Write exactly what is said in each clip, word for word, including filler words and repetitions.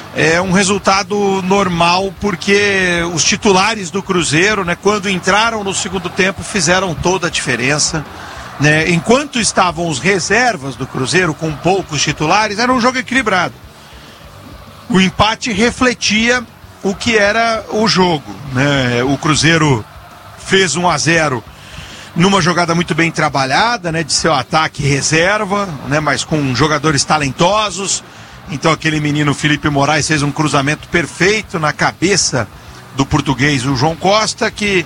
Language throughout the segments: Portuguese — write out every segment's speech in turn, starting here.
é um resultado normal, porque os titulares do Cruzeiro, né, quando entraram no segundo tempo, fizeram toda a diferença, né? Enquanto estavam os reservas do Cruzeiro com poucos titulares, era um jogo equilibrado. O empate refletia o que era o jogo, né? O Cruzeiro fez um a zero numa jogada muito bem trabalhada, né, de seu ataque reserva, né, mas com jogadores talentosos. Então aquele menino Felipe Moraes fez um cruzamento perfeito na cabeça do português, o João Costa, que,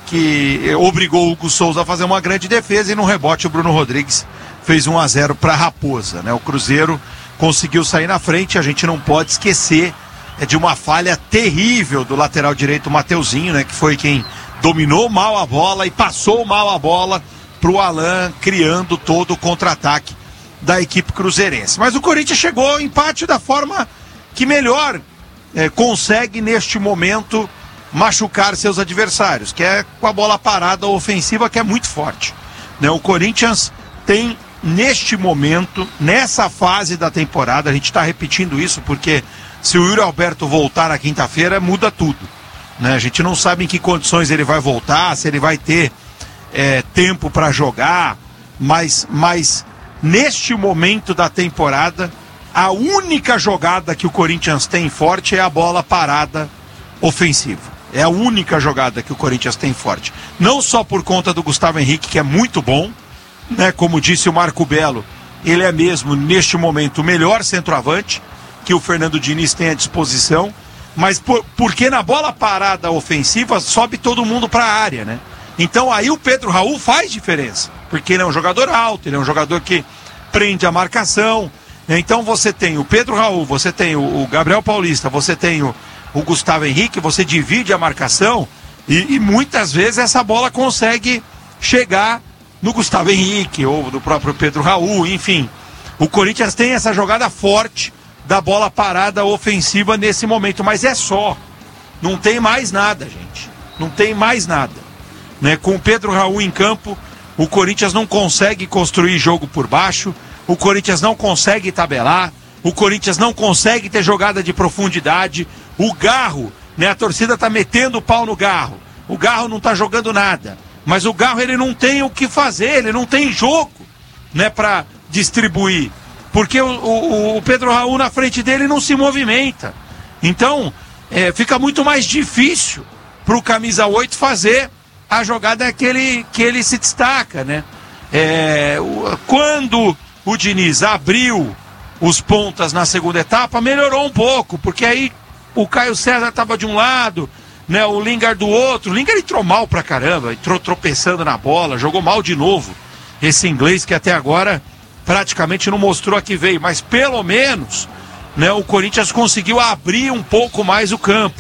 que obrigou o Hugo Souza a fazer uma grande defesa, e no rebote o Bruno Rodrigues fez um a zero para a Raposa, né? O Cruzeiro conseguiu sair na frente. A gente não pode esquecer é, de uma falha terrível do lateral direito Mateuzinho, né, que foi quem dominou mal a bola e passou mal a bola para o Alan, criando todo o contra-ataque da equipe cruzeirense. Mas o Corinthians chegou ao empate da forma que melhor é, consegue neste momento machucar seus adversários, que é com a bola parada ofensiva, que é muito forte, né? O Corinthians tem neste momento, nessa fase da temporada, a gente está repetindo isso porque se o Yuri Alberto voltar na quinta-feira, muda tudo, né? A gente não sabe em que condições ele vai voltar, se ele vai ter é, tempo para jogar, mas, mas neste momento da temporada, a única jogada que o Corinthians tem forte é a bola parada ofensiva. É a única jogada que o Corinthians tem forte. Não só por conta do Gustavo Henrique, que é muito bom, né? Como disse o Marco Belo, ele é mesmo, neste momento, o melhor centroavante que o Fernando Diniz tem à disposição, mas por, porque na bola parada ofensiva sobe todo mundo para a área, né? Então aí o Pedro Raul faz diferença, porque ele é um jogador alto, ele é um jogador que prende a marcação. Então você tem o Pedro Raul, você tem o Gabriel Paulista, você tem o, o Gustavo Henrique, você divide a marcação e, e muitas vezes essa bola consegue chegar no Gustavo Henrique ou no próprio Pedro Raul, enfim. O Corinthians tem essa jogada forte da bola parada ofensiva nesse momento, mas é só. Não tem mais nada, gente. Não tem mais nada, né? Com o Pedro Raul em campo, o Corinthians não consegue construir jogo por baixo, o Corinthians não consegue tabelar, o Corinthians não consegue ter jogada de profundidade. O Garro, né? A torcida tá metendo o pau no Garro. O Garro não tá jogando nada, mas o Garro ele não tem o que fazer, ele não tem jogo, né, para distribuir, porque o, o, o Pedro Raul na frente dele não se movimenta. Então é, fica muito mais difícil para o camisa oito fazer a jogada que ele, que ele se destaca, né? É, o, quando o Diniz abriu os pontas na segunda etapa, melhorou um pouco, porque aí o Caio César estava de um lado, né, o Lingard do outro. O Lingard entrou mal pra caramba, entrou tropeçando na bola, jogou mal de novo. Esse inglês que até agora praticamente não mostrou a que veio, mas pelo menos, né, o Corinthians conseguiu abrir um pouco mais o campo.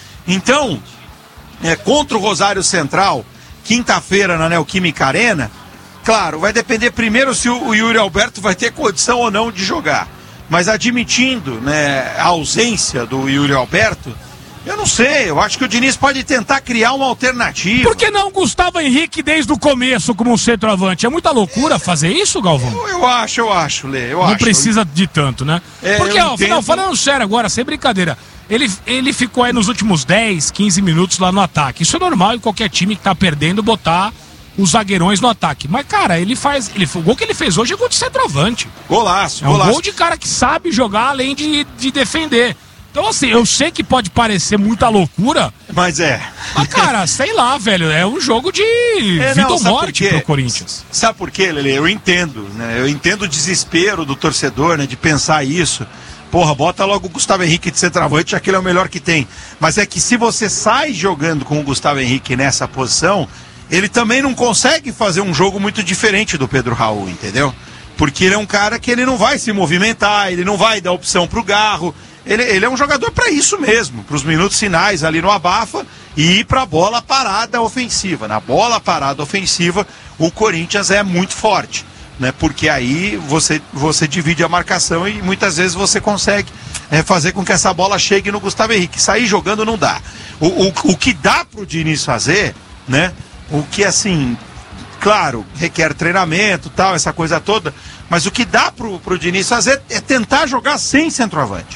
Então, é, contra o Rosário Central, quinta-feira na Neoquímica Arena, claro, vai depender primeiro se o, o Yuri Alberto vai ter condição ou não de jogar. Mas admitindo, né, a ausência do Yuri Alberto, eu não sei, eu acho que o Diniz pode tentar criar uma alternativa. Por que não Gustavo Henrique desde o começo como um centroavante? É muita loucura fazer isso, Galvão? Eu, eu acho, eu acho, Lê, eu não acho. precisa de tanto, né? É, Porque, ó, entendo... não, falando sério agora, sem brincadeira, ele, ele ficou aí nos últimos dez, quinze minutos lá no ataque. Isso é normal em qualquer time que tá perdendo botar os zagueirões no ataque. Mas, cara, ele faz. Ele, o gol que ele fez hoje é gol de centroavante. Golaço, é um golaço. gol de cara que sabe jogar além de, de defender. Então, assim, eu sei que pode parecer muita loucura. Mas é. Mas, cara, sei lá, velho, é um jogo de é, vida ou morte pro Corinthians. Sabe por quê, Lelê? Eu entendo, né? Eu entendo o desespero do torcedor, né? De pensar isso. Porra, bota logo o Gustavo Henrique de centroavante, já que ele é o melhor que tem. Mas é que se você sai jogando com o Gustavo Henrique nessa posição, ele também não consegue fazer um jogo muito diferente do Pedro Raul, entendeu? Porque ele é um cara que ele não vai se movimentar, ele não vai dar opção pro Garro. Ele, ele é um jogador para isso mesmo, para os minutos finais ali no abafa e ir para a bola parada ofensiva. Na bola parada ofensiva, o Corinthians é muito forte, né? Porque aí você, você divide a marcação e muitas vezes você consegue é, fazer com que essa bola chegue no Gustavo Henrique. Sair jogando não dá. O, o, o que dá para o Diniz fazer, né? O que assim, claro, requer treinamento, tal, essa coisa toda, mas o que dá para o Diniz fazer é tentar jogar sem centroavante.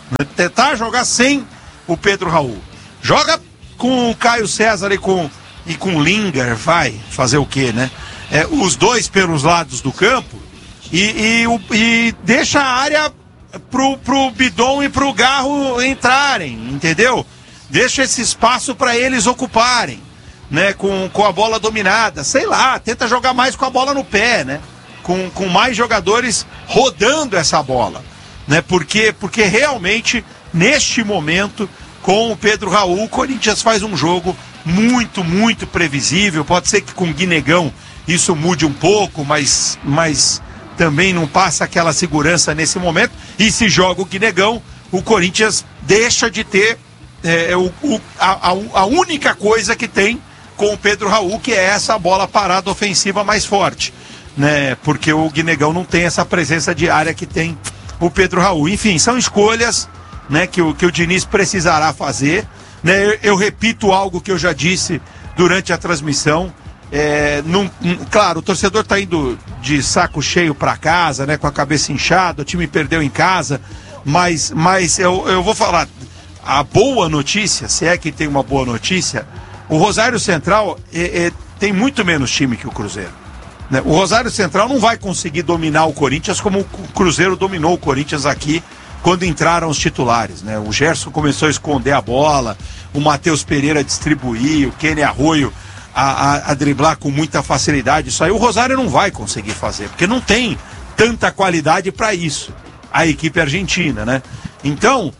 Tentar jogar sem o Pedro Raul. Joga com o Caio César e com, e com o Linger, vai fazer o quê, né? É, os dois pelos lados do campo e, e, e deixa a área pro, pro Bidon e pro Garro entrarem, entendeu? Deixa esse espaço para eles ocuparem, né? Com, com a bola dominada, sei lá, tenta jogar mais com a bola no pé, né? Com, com mais jogadores rodando essa bola, né? Porque, porque realmente, neste momento, com o Pedro Raul, o Corinthians faz um jogo muito, muito previsível. Pode ser que com o Guinegão isso mude um pouco, mas, mas também não passa aquela segurança nesse momento. E se joga o Guinegão, o Corinthians deixa de ter é, o, o, a, a única coisa que tem com o Pedro Raul, que é essa bola parada ofensiva mais forte, né? Porque o Guinegão não tem essa presença de área que tem o Pedro Raul. Enfim, são escolhas, né, que, o, que o Diniz precisará fazer, né? Eu, eu repito algo que eu já disse durante a transmissão. É, não, claro, o torcedor está indo de saco cheio para casa, né, com a cabeça inchada, o time perdeu em casa, mas, mas eu, eu vou falar, a boa notícia, se é que tem uma boa notícia, o Rosário Central é, é, tem muito menos time que o Cruzeiro, né? O Rosário Central não vai conseguir dominar o Corinthians como o Cruzeiro dominou o Corinthians aqui quando entraram os titulares, né? O Gerson começou a esconder a bola, o Matheus Pereira distribuir, o Kenny Arroio A, a, a driblar com muita facilidade. Isso aí o Rosário não vai conseguir fazer, porque não tem tanta qualidade para isso, a equipe argentina, né? Então,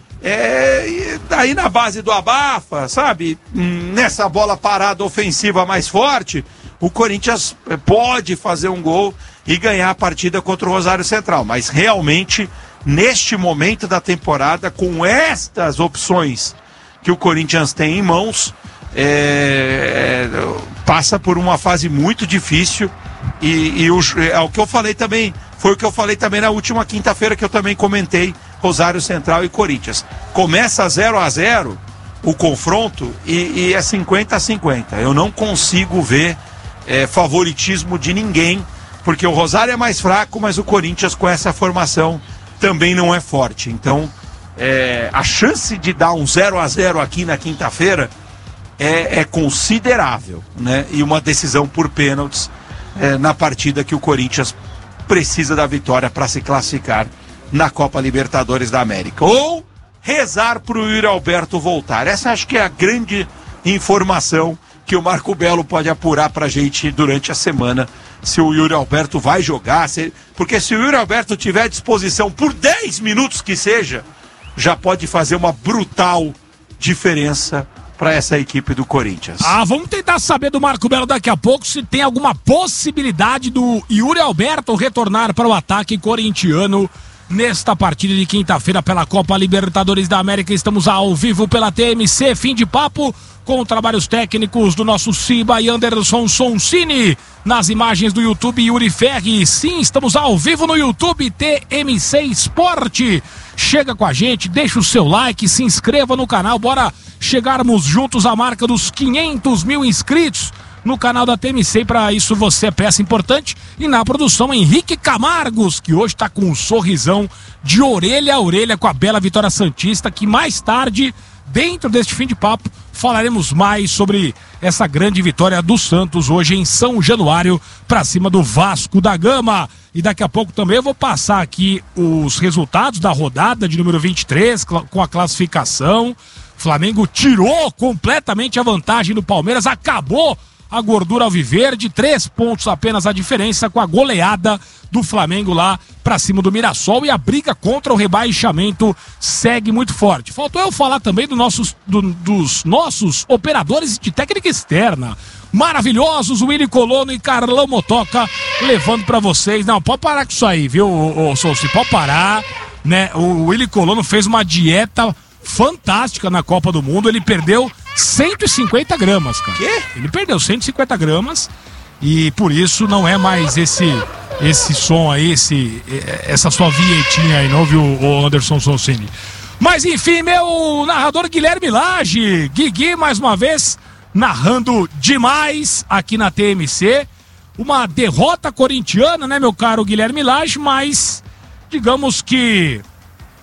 é, aí na base do abafa, sabe? Nessa bola parada ofensiva mais forte, o Corinthians pode fazer um gol e ganhar a partida contra o Rosário Central. Mas realmente, neste momento da temporada, com estas opções que o Corinthians tem em mãos, É, é, passa por uma fase muito difícil e, e o, é o que eu falei também, foi o que eu falei também na última quinta-feira, que eu também comentei, Rosário Central e Corinthians. Começa zero a zero o confronto e, e é cinquenta a cinquenta. Eu não consigo ver é, favoritismo de ninguém, porque o Rosário é mais fraco, mas o Corinthians com essa formação também não é forte. Então é, a chance de dar um zero a zero aqui na quinta-feira É, é considerável, né? E uma decisão por pênaltis é, na partida que o Corinthians precisa da vitória para se classificar na Copa Libertadores da América. Ou rezar para o Yuri Alberto voltar. Essa acho que é a grande informação que o Marco Belo pode apurar para a gente durante a semana, se o Yuri Alberto vai jogar, se... porque se o Yuri Alberto tiver à disposição por dez minutos que seja, já pode fazer uma brutal diferença para essa equipe do Corinthians. Ah, vamos tentar saber do Marco Belo daqui a pouco se tem alguma possibilidade do Yuri Alberto retornar para o ataque corintiano nesta partida de quinta-feira pela Copa Libertadores da América. Estamos ao vivo pela T M C, fim de papo, com trabalhos técnicos do nosso Ciba e Anderson Sonsini. Nas imagens do YouTube, Yuri Ferri. Sim, estamos ao vivo no YouTube, T M C Esporte. Chega com a gente, deixa o seu like, se inscreva no canal, bora chegarmos juntos à marca dos quinhentos mil inscritos no canal da T M C. Para isso você é peça importante. E na produção, Henrique Camargos, que hoje está com um sorrisão de orelha a orelha com a bela Vitória Santista, que mais tarde, dentro deste fim de papo, falaremos mais sobre essa grande vitória do Santos hoje em São Januário para cima do Vasco da Gama. E daqui a pouco também eu vou passar aqui os resultados da rodada de número vinte e três com a classificação. Flamengo tirou completamente a vantagem do Palmeiras, acabou a gordura alviverde, três pontos apenas a diferença com a goleada do Flamengo lá pra cima do Mirassol, e a briga contra o rebaixamento segue muito forte. Faltou eu falar também do nossos, do, dos nossos operadores de técnica externa, maravilhosos, Willy Colono e Carlão Motoca, levando pra vocês. Não, pode parar com isso aí, viu, ô, ô, Souci, pode parar, né? O Willy Colono fez uma dieta fantástica na Copa do Mundo, ele perdeu cento e cinquenta gramas, cara. Quê? Ele perdeu cento e cinquenta gramas e por isso não é mais esse esse som aí, esse, essa sua vinhetinha aí, não viu, o Anderson Sonsini? Mas enfim, meu narrador Guilherme Lage, Guigui mais uma vez narrando demais aqui na T M C. Uma derrota corintiana, né, meu caro Guilherme Lage, mas digamos que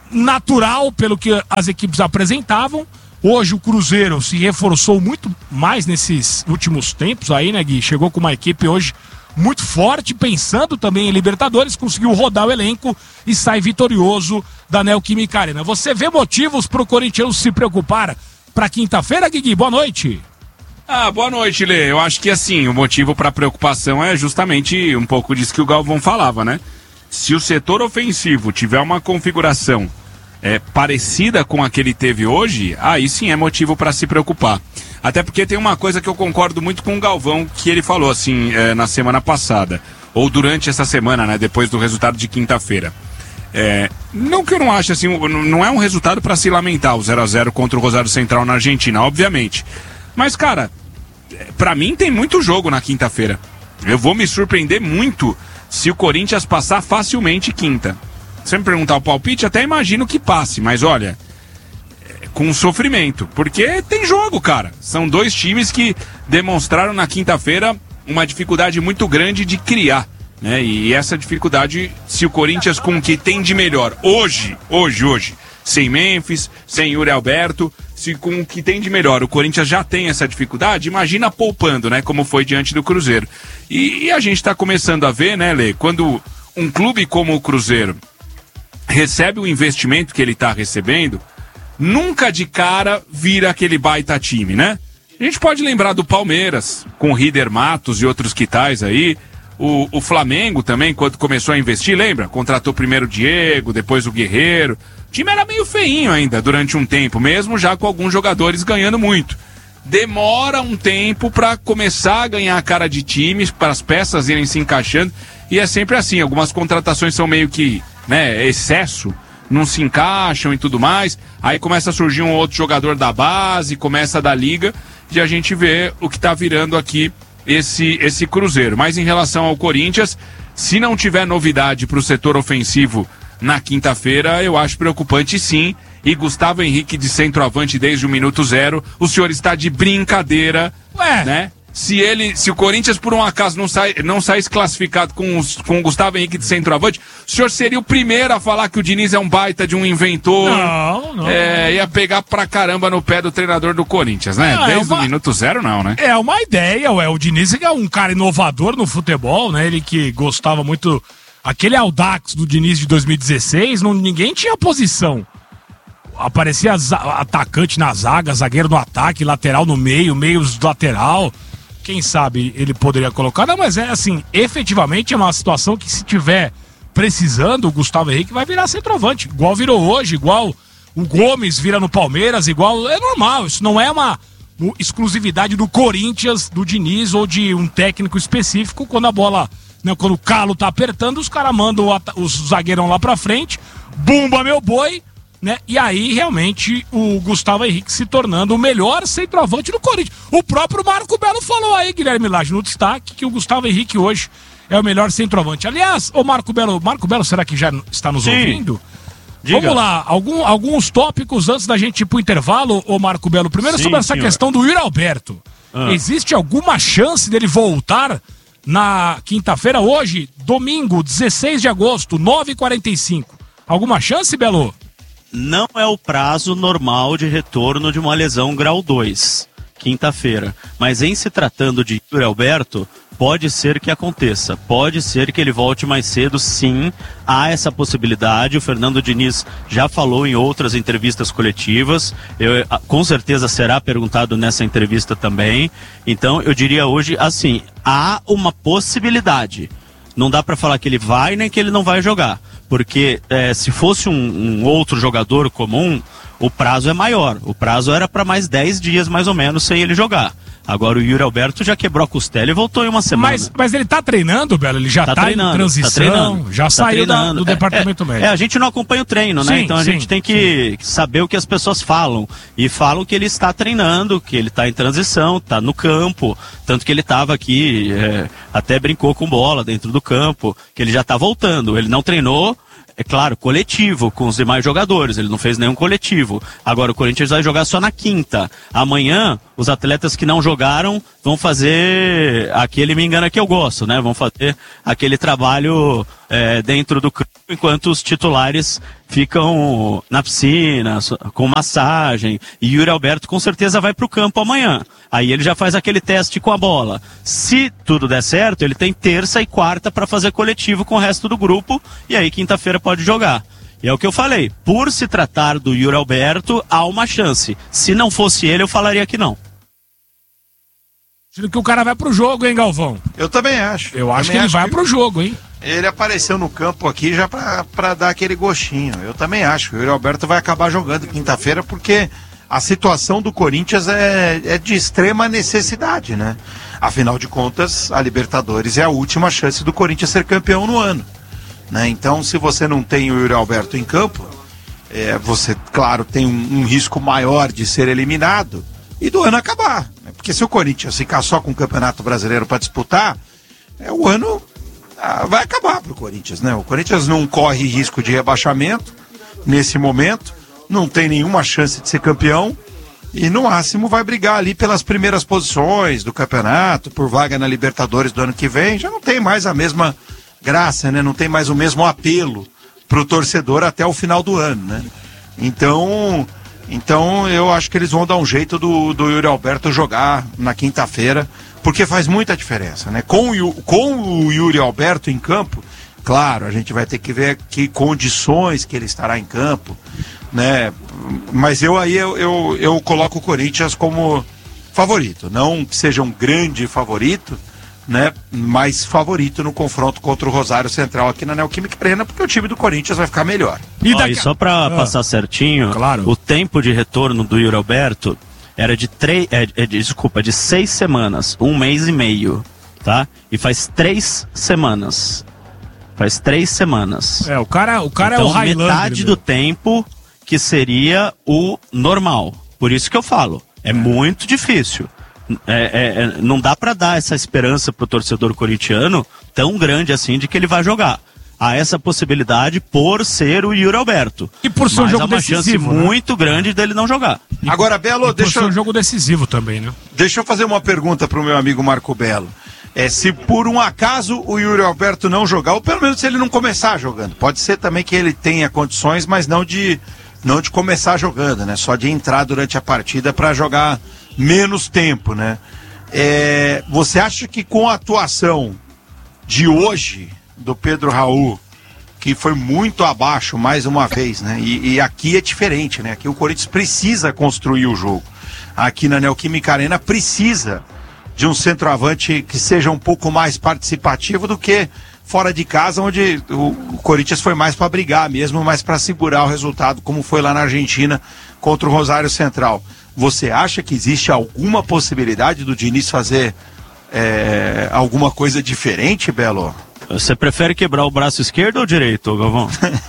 natural pelo que as equipes apresentavam. Hoje o Cruzeiro se reforçou muito mais nesses últimos tempos aí, né, Gui? Chegou com uma equipe hoje muito forte, pensando também em Libertadores, conseguiu rodar o elenco e sai vitorioso da Neoquímica Arena. Você vê motivos para o Corinthians se preocupar para quinta-feira, Gui? Boa noite. Ah, boa noite, Lê. Eu acho que assim, o motivo para preocupação é justamente um pouco disso que o Galvão falava, né? Se o setor ofensivo tiver uma configuração é, parecida com a que ele teve hoje, aí sim é motivo para se preocupar. Até porque tem uma coisa que eu concordo muito com o Galvão, que ele falou assim é, na semana passada, ou durante essa semana, né, depois do resultado de quinta-feira. É, não que eu não ache assim, não é um resultado para se lamentar o zero a zero contra o Rosário Central na Argentina, obviamente. Mas, cara, pra mim tem muito jogo na quinta-feira. Eu vou me surpreender muito se o Corinthians passar facilmente quinta. Se você me perguntar o palpite, até imagino que passe, mas olha, com sofrimento, porque tem jogo, cara. São dois times que demonstraram na quinta-feira uma dificuldade muito grande de criar, né? E essa dificuldade, se o Corinthians com o que tem de melhor hoje, hoje, hoje, sem Memphis, sem Yuri Alberto, se com o que tem de melhor o Corinthians já tem essa dificuldade, imagina poupando, né? Como foi diante do Cruzeiro. E, e a gente está começando a ver, né, Lê, quando um clube como o Cruzeiro recebe o investimento que ele está recebendo, nunca de cara vira aquele baita time, né? A gente pode lembrar do Palmeiras, com o Rieder Matos e outros quitais aí, o, o Flamengo também, quando começou a investir, lembra? Contratou primeiro o Diego, depois o Guerreiro. O time era meio feinho ainda durante um tempo, mesmo já com alguns jogadores ganhando muito. Demora um tempo para começar a ganhar a cara de times, para as peças irem se encaixando, e é sempre assim, algumas contratações são meio que, né, excesso, não se encaixam e tudo mais, aí começa a surgir um outro jogador da base, começa da liga, e a gente vê o que tá virando aqui esse, esse Cruzeiro. Mas em relação ao Corinthians, se não tiver novidade pro setor ofensivo na quinta-feira, eu acho preocupante sim. E Gustavo Henrique de centroavante desde o minuto zero, o senhor está de brincadeira, Ué. né? Se ele, se o Corinthians por um acaso não sai, não saísse classificado com, os, com o Gustavo Henrique de centroavante, o senhor seria o primeiro a falar que o Diniz é um baita de um inventor. Não, não. É, ia pegar pra caramba no pé do treinador do Corinthians, né? Não, Desde é uma... o minuto zero, não, né? É uma ideia, ué. O Diniz é um cara inovador no futebol, né? Ele que gostava muito. Aquele Audax do Diniz de dois mil e dezesseis, não, ninguém tinha posição. Aparecia atacante na zaga, zagueiro no ataque, lateral no meio, meios lateral. Quem sabe ele poderia colocar. Não, mas é assim, efetivamente é uma situação que se tiver precisando, o Gustavo Henrique vai virar centroavante. Igual virou hoje, igual o Gomes vira no Palmeiras, igual. É normal, isso não é uma exclusividade do Corinthians, do Diniz ou de um técnico específico. Quando a bola, né, quando o calo tá apertando, os caras mandam os zagueirão lá pra frente, bumba meu boi, né? E aí, realmente, o Gustavo Henrique se tornando o melhor centroavante do Corinthians. O próprio Marco Belo falou aí, Guilherme Lage, no destaque, que o Gustavo Henrique hoje é o melhor centroavante. Aliás, o Marco Belo, Marco Belo, será que já está nos Sim. ouvindo? Diga. Vamos lá, algum, alguns tópicos antes da gente ir pro intervalo, ô Marco Belo. Primeiro, Sim, sobre essa senhora. questão do Yuri Alberto. Ah. Existe alguma chance dele voltar na quinta-feira, hoje, domingo, dezesseis de agosto, nove e quarenta e cinco? Alguma chance, Belo? Não é o prazo normal de retorno de uma lesão grau dois, quinta-feira. Mas em se tratando de Yuri Alberto, pode ser que aconteça. Pode ser que ele volte mais cedo, sim. Há essa possibilidade. O Fernando Diniz já falou em outras entrevistas coletivas. Eu, com certeza será perguntado nessa entrevista também. Então, eu diria hoje, assim, há uma possibilidade. Não dá para falar que ele vai nem que ele não vai jogar. Porque é, se fosse um, um outro jogador comum, o prazo é maior. O prazo era para mais dez dias, mais ou menos, sem ele jogar. Agora o Yuri Alberto já quebrou a costela e voltou em uma semana. Mas, mas ele tá treinando, Belo? Ele já tá, tá em transição, tá treinando, já tá saiu da, do é, departamento é, médico. É, a gente não acompanha o treino, né? Sim, então a sim, gente tem que sim. saber o que as pessoas falam. E falam que ele está treinando, que ele está em transição, está no campo. Tanto que ele estava aqui, é, até brincou com bola dentro do campo, que ele já está voltando. Ele não treinou, é claro, coletivo, com os demais jogadores. Ele não fez nenhum coletivo. Agora o Corinthians vai jogar só na quinta. Amanhã, os atletas que não jogaram vão fazer aquele me engana que eu gosto, né? Vão fazer aquele trabalho é, dentro do campo. enquanto os titulares ficam na piscina, com massagem, e Yuri Alberto com certeza vai para o campo amanhã. Aí ele já faz aquele teste com a bola. Se tudo der certo, ele tem terça e quarta para fazer coletivo com o resto do grupo, e aí quinta-feira pode jogar. E é o que eu falei, por se tratar do Yuri Alberto, há uma chance. Se não fosse ele, eu falaria que não. Acho que o cara vai pro jogo, hein, Galvão? Eu também acho. Eu acho também que ele acho vai que... pro jogo, hein? Ele apareceu no campo aqui já pra, pra dar aquele gostinho. Eu também acho. O Yuri Alberto vai acabar jogando quinta-feira porque a situação do Corinthians é, é de extrema necessidade, né? Afinal de contas, a Libertadores é a última chance do Corinthians ser campeão no ano, né? Então, se você não tem o Yuri Alberto em campo, é, você, claro, tem um, um risco maior de ser eliminado e do ano acabar, né? Porque se o Corinthians ficar só com o Campeonato Brasileiro para disputar, é, o ano ah, vai acabar para o Corinthians, né? O Corinthians não corre risco de rebaixamento nesse momento, não tem nenhuma chance de ser campeão e no máximo vai brigar ali pelas primeiras posições do campeonato, por vaga na Libertadores do ano que vem. Já não tem mais a mesma graça, né? Não tem mais o mesmo apelo para o torcedor até o final do ano, né? Então, então eu acho que eles vão dar um jeito do, do Yuri Alberto jogar na quinta-feira, porque faz muita diferença, né? Com o, com o Yuri Alberto em campo, claro, a gente vai ter que ver que condições que ele estará em campo, né? Mas eu aí eu, eu, eu coloco o Corinthians como favorito, não que seja um grande favorito, né, mais favorito no confronto contra o Rosário Central aqui na Neoquímica Arena, porque o time do Corinthians vai ficar melhor. E, daqui... oh, e só para ah, passar certinho, claro. O tempo de retorno do Yuri Alberto era de três, é, é, desculpa, de seis semanas, um mês e meio, tá? E faz três semanas, faz três semanas. É, o cara, o cara então, é o Highlander, metade meu. do tempo que seria o normal. Por isso que eu falo, é, é. muito difícil. É, é, não dá para dar essa esperança pro torcedor corintiano tão grande assim de que ele vai jogar. Há essa possibilidade por ser o Yuri Alberto. E por ser um jogo há uma decisivo, chance né? muito grande dele não jogar. E Agora, Belo, e deixa por ser um jogo decisivo também, né? Deixa eu fazer uma pergunta pro meu amigo Marco Belo. É, se por um acaso o Yuri Alberto não jogar, ou pelo menos se ele não começar jogando, pode ser também que ele tenha condições, mas não de, não de começar jogando, né? Só de entrar durante a partida para jogar menos tempo, né? É, você acha que com a atuação de hoje do Pedro Raul, que foi muito abaixo mais uma vez, né? E, e aqui é diferente, né? Aqui o Corinthians precisa construir o jogo. Aqui na Neoquímica Arena precisa de um centroavante que seja um pouco mais participativo do que fora de casa, onde o, o Corinthians foi mais para brigar mesmo, mais para segurar o resultado, como foi lá na Argentina contra o Rosário Central. Você acha que existe alguma possibilidade do Diniz fazer é, alguma coisa diferente, Belo? Você prefere quebrar o braço esquerdo ou direito, Galvão?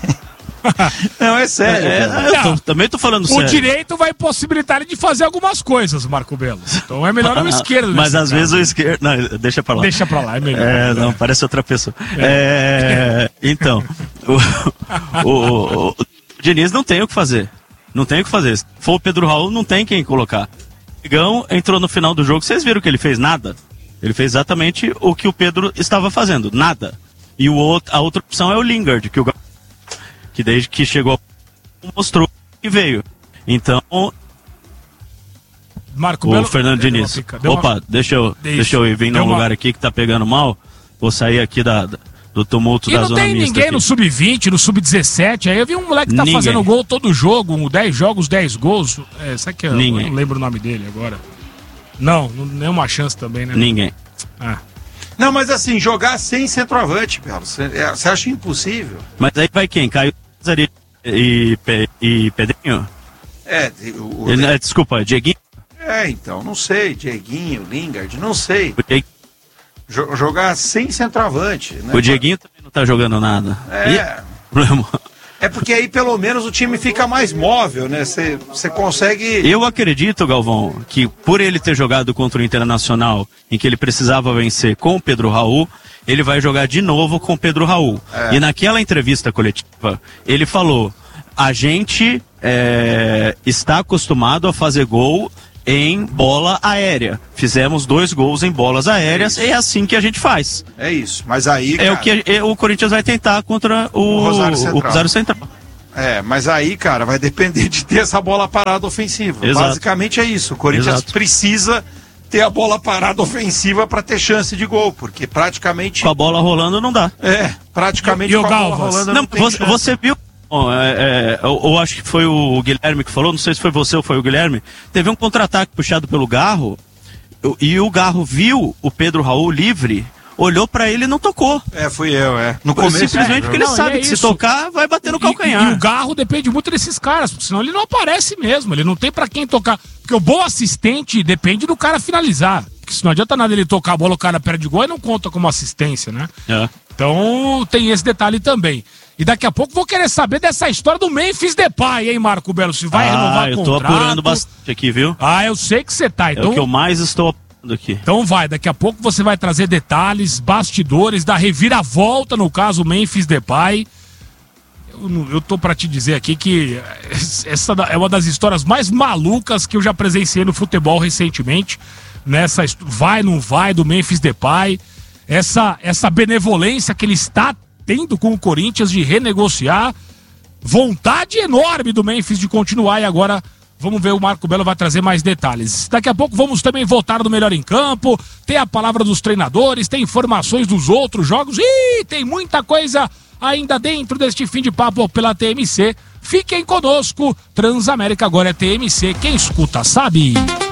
Não, é sério. É, é, eu tô, também tô falando o sério. O direito vai possibilitar ele de fazer algumas coisas, Marco Belo. Então é melhor o esquerdo. Mas às caso. vezes o esquerdo... Não, deixa pra lá. Deixa pra lá, é melhor. É, não, parece outra pessoa. É. É, então, o, o, o, o Diniz não tem o que fazer. Não tem o que fazer. Se for o Pedro Raul, não tem quem colocar. O Igão entrou no final do jogo. Vocês viram que ele fez nada? Ele fez exatamente o que o Pedro estava fazendo. Nada. E o outro, a outra opção é o Lingard, que, o, que desde que chegou mostrou que veio. Então, Marco o Belo, Fernando Diniz. Opa, uma... deixa, eu, deixa eu ir vir num uma... lugar aqui que tá pegando mal. Vou sair aqui da... do tumulto e da zona mista. E não tem ninguém aqui. No sub vinte, no sub dezessete, aí eu vi um moleque que tá ninguém. fazendo gol todo jogo, dez jogos, dez gols, é, sabe que eu, eu não lembro o nome dele agora. Não, não nenhuma chance também, né? Ninguém. Ah. Não, mas assim, jogar sem centroavante, Belo, você acha impossível? Mas aí vai quem? Caio e, e, e Pedrinho? É, o... Ele, é, desculpa, Dieguinho? É, então, não sei, Dieguinho, Lingard, não sei. O Dieguinho... Jogar sem centroavante, né? O Dieguinho também não tá jogando nada. É. E... problema. É porque aí pelo menos o time fica mais móvel, né? Você consegue... Eu acredito, Galvão, que por ele ter jogado contra o Internacional, em que ele precisava vencer com o Pedro Raul, ele vai jogar de novo com o Pedro Raul. É. E naquela entrevista coletiva, ele falou, a gente é, está acostumado a fazer gol em bola aérea. Fizemos dois gols em bolas aéreas, é, é assim que a gente faz. É isso, mas aí, É cara... o que é, o Corinthians vai tentar contra o, O Rosário Central. o Rosário Central. É, mas aí, cara, vai depender de ter essa bola parada ofensiva. Exato. Basicamente é isso. O Corinthians Exato. precisa ter a bola parada ofensiva para ter chance de gol, porque praticamente... Com a bola rolando não dá. É, praticamente E o com a bola Galvas? rolando Não, não tem você, chance. você viu? Bom, é, é, eu, eu acho que foi o Guilherme que falou, não sei se foi você ou foi o Guilherme. Teve um contra-ataque puxado pelo Garro eu- e o Garro viu o Pedro Raul livre, olhou pra ele e não tocou. É, fui eu, é. No começo... Simplesmente porque ele Não, e sabe é que isso. se tocar vai bater no E- calcanhar. E, e o Garro depende muito desses caras, porque senão ele não aparece mesmo, ele não tem pra quem tocar. Porque o bom assistente depende do cara finalizar. Porque se não adianta nada ele tocar a bola, o cara perde gol e não conta como assistência, né? É. Então tem esse detalhe também. E daqui a pouco vou querer saber dessa história do Memphis Depay, hein, Marco Belo? Se vai renovar Ah, eu contrato. tô apurando bastante aqui, viu? Ah, eu sei que você tá. É Então, o que eu mais estou apurando aqui. então vai, daqui a pouco você vai trazer detalhes, bastidores da reviravolta, no caso, Memphis Depay. Eu, não- eu tô pra te dizer aqui que essa da- é uma das histórias mais malucas que eu já presenciei no futebol recentemente. Nessa hist- vai, não vai do Memphis Depay. Essa, essa benevolência que ele está tendo com o Corinthians de renegociar. Vontade enorme do Memphis de continuar e agora vamos ver, o Marco Belo vai trazer mais detalhes. Daqui a pouco vamos também votar no Melhor em Campo, tem a palavra dos treinadores, tem informações dos outros jogos e tem muita coisa ainda dentro deste fim de papo pela T M C. Fiquem conosco, Transamérica agora é T M C, quem escuta sabe.